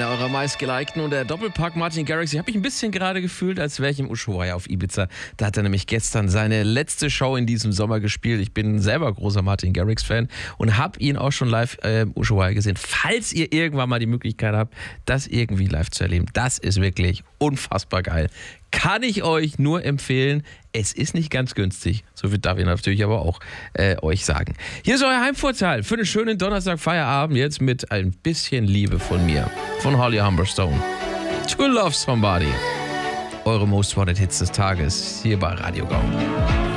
Einer eurer meistgelikten und der Doppelpack Martin Garrix. Ich habe mich ein bisschen gerade gefühlt, als wäre ich im Ushuaia auf Ibiza. Da hat er nämlich gestern seine letzte Show in diesem Sommer gespielt. Ich bin selber großer Martin Garrix-Fan und habe ihn auch schon live im Ushuaia gesehen. Falls ihr irgendwann mal die Möglichkeit habt, das irgendwie live zu erleben, das ist wirklich unfassbar geil. Kann ich euch nur empfehlen. Es ist nicht ganz günstig. So viel darf ich natürlich aber auch euch sagen. Hier ist euer Heimvorteil für einen schönen Donnerstag-Feierabend. Jetzt mit ein bisschen Liebe von mir. Von Holly Humberstone. To Love Somebody. Eure Most Wanted Hits des Tages hier bei Radio Go.